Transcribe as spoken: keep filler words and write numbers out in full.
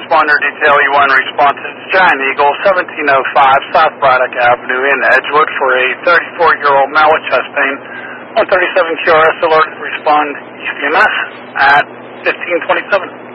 responder detail E one responses. Giant Eagle, seventeen oh five South Braddock Avenue in Edgewood for a thirty-four-year-old male with chest pain. one thirty-seven Q R S alert, respond E C M S at fifteen twenty-seven.